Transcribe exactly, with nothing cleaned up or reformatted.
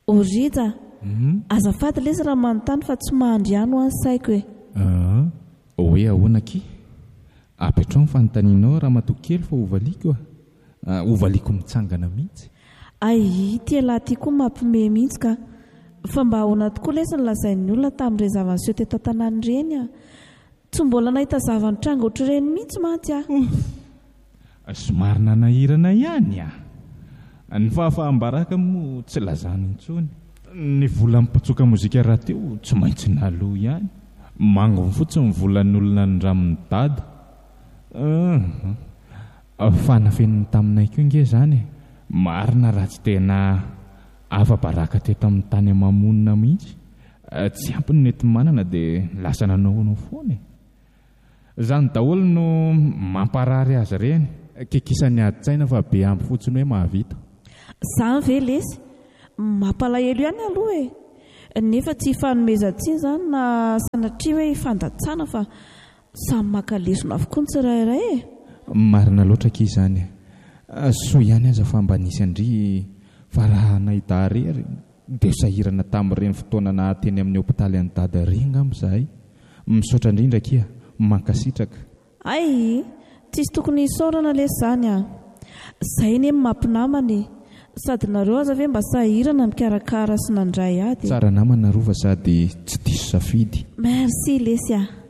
Orija azafady lesy raha manontany fa tsy mahandriano any saiko e. Hoe ahoana ki apetrao ny fanontanianao raha matokely fa ovaliko a ovaliko mitsangana mihitsy. Ay tialahy ty koa mampime mihitsy ka fa mba ahoana tokoa lesy ny lazain'ny olona tamin'ireny zava-niseho teto an-tanàny ireny a. Tsy mbola nahita zava-nitranga ohatr'ireny mihitsy mantsy a. Somary nanahirana ihany a. Ny fahafahambaraka moa tsy lazany intsony. Ny vola mipatsoka mozika raha teo tsy maintsy naloha ihany. Mangony fotsiny ny volan'olona ny ramin'ny dada. Fanafeniny taminay koa nge zany. Marina raha tsy tena afa-baraka teto amin'ny tany mamonina mihitsy. Tsy ampy nety manana dia lasa nanao foana. Zany daholo no mamparary azy ireny. Kikisany adi-tsaina fa be ampy fotsiny hoe mahavita. Zany ve lesy mampalahelo ihany aloha e. Nefa tsy fanomezantsiny zany na sanatria hoe fandatsana fa samy makalesona avokoa ny tsirairay e. Marina loatra ki zany. So ihany aza fa mba nisy andry fa raha nahita arery dia sahirana tamin'ireny fotoana nahateny amin'ny hopitaly any dada reny amin'izay. Misaotra indrindra kia mankasitraka. Ay tsisy tokony hisaorana lesy zany a. Zay ne mampinamana sady nareo aza ve mba sahirana mikarakara sy nandray ady. Tsara namana rova sady tsy diso safidy. Merci lesy a.